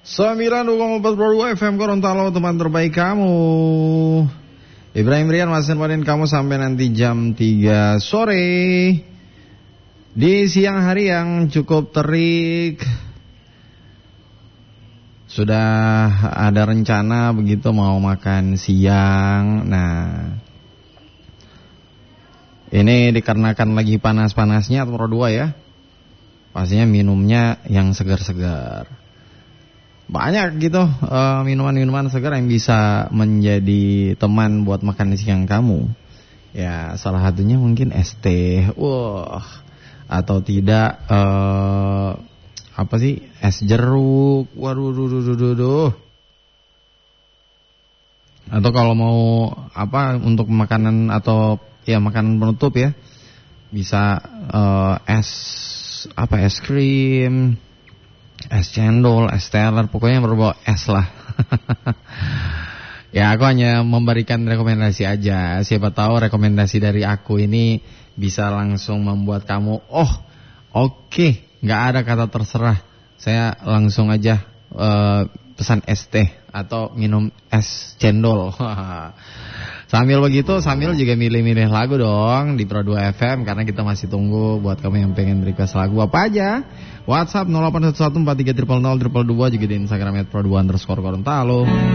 92,42 FM Gorontalo, teman terbaik kamu. Ibrahim Rian masih nemenin kamu sampai nanti jam 3 sore. Di siang hari yang cukup terik. Sudah ada rencana begitu mau makan siang. Nah, ini dikarenakan lagi panas-panasnya atau dua ya. Pastinya minumnya yang segar-segar. Banyak gitu minuman-minuman segar yang bisa menjadi teman buat makan siang kamu. Ya, salah satunya mungkin es teh. Wah, atau tidak apa sih? Es jeruk. Waduh. Atau kalau mau apa untuk makanan atau ya makanan penutup ya. Bisa es krim, es cendol, es teler, pokoknya berbau es lah. Ya, aku hanya memberikan rekomendasi aja. Siapa tahu rekomendasi dari aku ini bisa langsung membuat kamu, oke, nggak ada kata terserah. Saya langsung aja pesan es teh atau minum es cendol. Sambil begitu, sambil juga milih-milih lagu dong di Pro 2 FM. Karena kita masih tunggu buat kamu yang pengen request lagu apa aja. WhatsApp 081143000022, juga di Instagram @pro2_Gorontalo.